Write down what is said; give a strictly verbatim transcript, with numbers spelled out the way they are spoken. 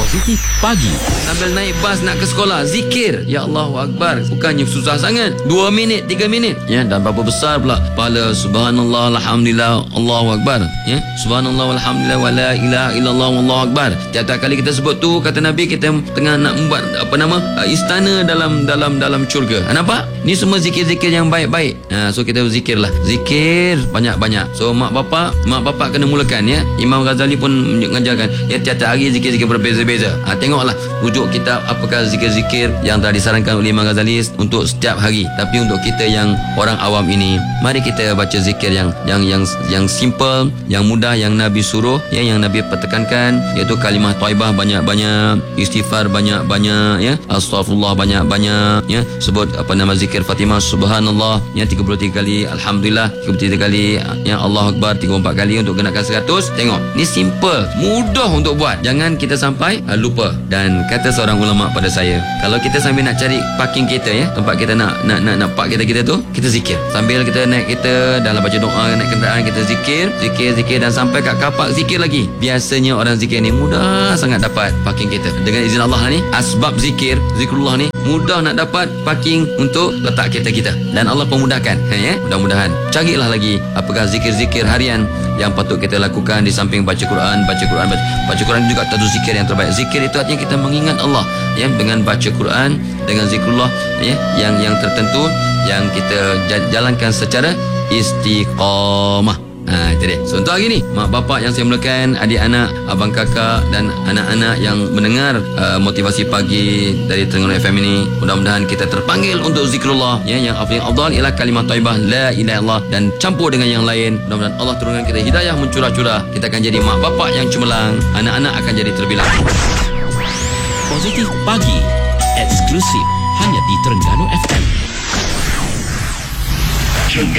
Positif Pagi. Sambil naik bas nak ke sekolah, zikir. Ya Allahu Akbar. Bukannya susah sangat. Dua minit, tiga minit. Ya, dan berapa besar pula pahala. Subhanallah, alhamdulillah, Allahu Akbar. Ya, subhanallah, alhamdulillah, wa la ilaha illallah, Allahu Akbar. Tiap-tiap kali kita sebut tu, kata Nabi, kita tengah nak membuat apa nama istana dalam dalam dalam syurga. Ha, nampak? Ni semua zikir-zikir yang baik-baik. Ha, so kita berzikirlah. Zikir banyak-banyak. So mak bapak, mak bapak kena mulakan ya. Imam Ghazali pun mengajarkan ya, tiap-tiap hari zikir-zikir berbeza-beza. Ha, tengoklah rujuk kitab apakah zikir-zikir yang telah disarankan oleh Imam Ghazali untuk setiap hari. Tapi untuk kita yang orang awam ini, mari kita baca zikir yang yang yang yang simple, yang mudah, yang Nabi suruh, ya, yang Nabi tekankan, iaitu kalimah thaibah banyak-banyak, istighfar banyak-banyak, ya, astaghfirullah banyak-banyak, ya, sebut apa nama zikir Fatimah subhanallah ya tiga puluh tiga kali, alhamdulillah tiga puluh tiga kali, ya, Allahu Akbar tiga puluh empat kali untuk kenakan seratus. Tengok, ni simple, mudah untuk buat. Jangan kita sampai uh, lupa. Dan kata seorang ulama pada saya, kalau kita sambil nak cari parking kereta, ya, tempat kita nak nak nak, nak park kereta kita tu, kita zikir. Sambil kita naik kereta, dalam baca doa naik kenderaan, kita zikir, zikir, zikir, dan sampai kat kapak zikir lagi. Biasanya orang zikir ni mudah sangat dapat parking kereta. Dengan izin Allah ni, asbab zikir, zikrullah ni mudah nak dapat parking untuk letak kereta kita. Dan Allah pemudahkan, ya, mudah-mudahan. Carilah lagi apakah zikir-zikir harian yang patut kita lakukan di samping baca Quran. Baca Quran, baca, baca Quran juga satu zikir yang terbaik. Zikir itu artinya kita mengingat Allah, ya, dengan baca Quran, dengan zikrullah, ya, yang yang tertentu yang kita jalankan secara istiqamah. Ha, itu dia. So untuk hari ni, mak bapak yang saya mulakan, adik-anak, abang kakak dan anak-anak yang mendengar uh, motivasi pagi dari Terengganu F M ini, mudah-mudahan kita terpanggil untuk zikrullah, ya, yang afdal ialah kalimah thaibah la ilaha illallah, dan campur dengan yang lain. Mudah-mudahan Allah turunkan kita hidayah mencurah-curah. Kita akan jadi mak bapak yang cemerlang, anak-anak akan jadi terbilang. Positif Pagi. Eksklusif hanya di Terengganu F M.